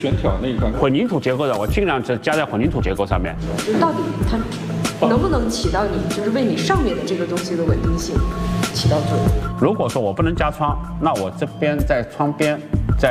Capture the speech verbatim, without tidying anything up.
悬挑那一块混凝土结构的，我尽量是加在混凝土结构上面。 就是到底它能不能起到你就是为你上面的这个东西的稳定性起到作用？ 如果说我不能加窗，那我这边在窗边